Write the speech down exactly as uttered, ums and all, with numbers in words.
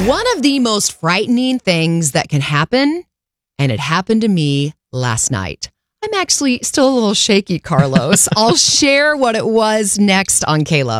One of the most frightening things that can happen, and it happened to me last night. I'm actually still a little shaky, Carlos. I'll share what it was next on Caleb.